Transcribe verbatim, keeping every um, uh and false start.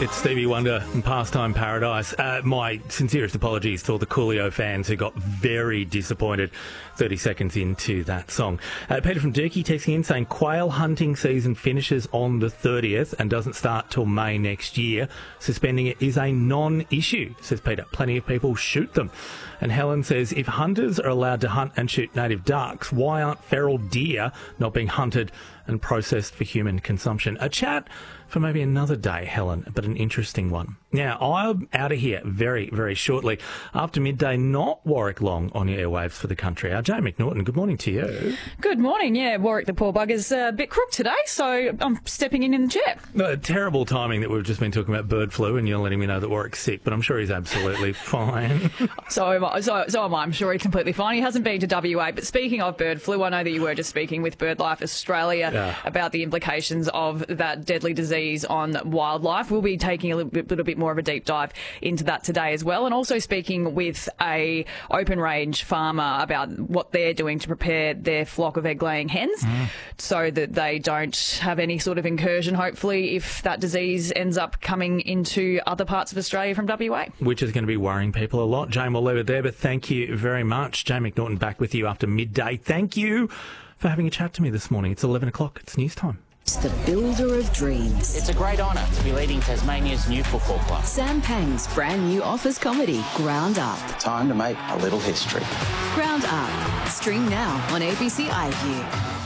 It's Stevie Wonder and Pastime Paradise. Uh, my sincerest apologies to all the Coolio fans who got very disappointed thirty seconds into that song. Uh, Peter from Durkee texting in saying quail hunting season finishes on the thirtieth and doesn't start till May next year. Suspending it is a non-issue, says Peter. Plenty of people shoot them. And Helen says, if hunters are allowed to hunt and shoot native ducks, why aren't feral deer not being hunted and processed for human consumption? A chat for maybe another day, Helen, but an interesting one. Now, I'm out of here very, very shortly. After midday, not Warwick Long on your airwaves for the country. Our Jay McNaughton, good morning to you. Good morning. Yeah, Warwick the poor bugger's a bit crook today, so I'm stepping in in the chair. No, terrible timing that we've just been talking about bird flu and you're letting me know that Warwick's sick, but I'm sure he's absolutely fine. So am I. So, so am I. I'm sure he's completely fine. He hasn't been to W A. But speaking of bird flu, I know that you were just speaking with BirdLife Australia Yeah. about the implications of that deadly disease on wildlife. We'll be taking a little bit, little bit more of a deep dive into that today as well, and also speaking with a open range farmer about what they're doing to prepare their flock of egg-laying hens mm. so that they don't have any sort of incursion, hopefully, if that disease ends up coming into other parts of Australia from W A. Which is going to be worrying people a lot. Jane, we'll leave it there, but thank you very much. Jay McNaughton back with you after midday. Thank you for having a chat to me this morning. It's eleven o'clock. It's news time. The builder of dreams. It's a great honour to be leading Tasmania's new football club. Sam Pang's brand new office comedy, Ground Up. Time to make a little history. Ground Up. Stream now on A B C iView.